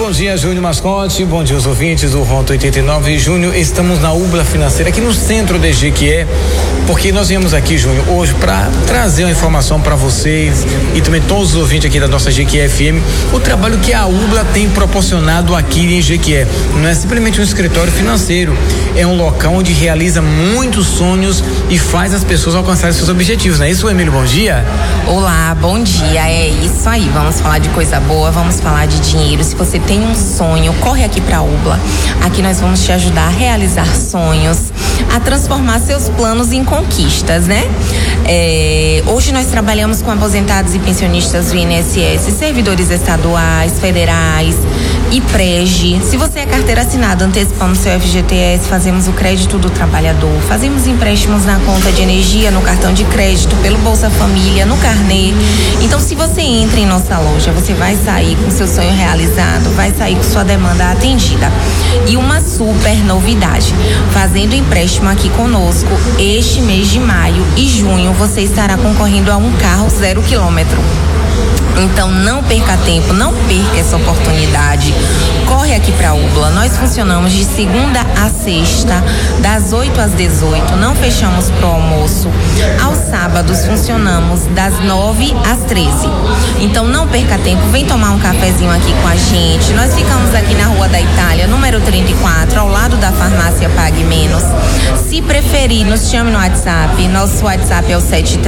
bom dia, Júnior Mascote, bom dia aos ouvintes do Rota 89. Júnior, estamos na Ubla Financeira, aqui no centro de Jequié, porque nós viemos aqui, Júnior, hoje para trazer uma informação para vocês e também todos os ouvintes aqui da nossa Jequié FM, o trabalho que a Ubla tem proporcionado aqui em Jequié. Não é simplesmente um escritório financeiro, é um local onde realiza muitos sonhos e faz as pessoas alcançarem seus objetivos, não é isso, Emílio? Bom dia. Olá, bom dia, é isso aí, vamos falar de coisa boa, vamos falar de dinheiro. Se você tem um sonho, corre aqui pra Ubla, aqui nós vamos te ajudar a realizar sonhos, a transformar seus planos em conquistas, né? Hoje nós trabalhamos com aposentados e pensionistas do INSS, servidores estaduais, federais e PREG. Se você é carteira assinada, antecipamos seu FGTS, fazemos o crédito do trabalhador, fazemos empréstimos na conta de energia, no cartão de crédito, pelo Bolsa Família, no carnê. Então, se você entra em nossa loja, você vai sair com seu sonho realizado, vai sair com sua demanda atendida. E uma super novidade, fazendo empréstimo aqui conosco, este mês de maio e junho, você estará concorrendo a um carro 0 quilômetro. Então não perca tempo, não perca essa oportunidade. Corre aqui pra Ubla. Nós funcionamos de segunda a sexta, das 8 às 18. Não fechamos pro almoço. Aos sábados funcionamos das 9 às 13. Então não perca tempo, vem tomar um cafezinho aqui com a gente. Nós ficamos aqui na Rua da Itália, número 34, ao lado da farmácia Pague Menos. Se preferir, nos chame no WhatsApp. Nosso WhatsApp é o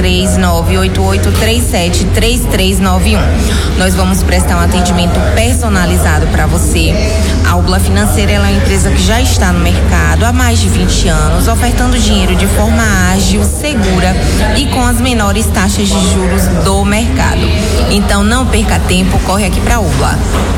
73988373391. Nós vamos prestar um atendimento personalizado para você. A Ubla Financeira ela é uma empresa que já está no mercado há mais de 20 anos, ofertando dinheiro de forma ágil, segura e com as menores taxas de juros do mercado. Então não perca tempo, corre aqui para a Ubla.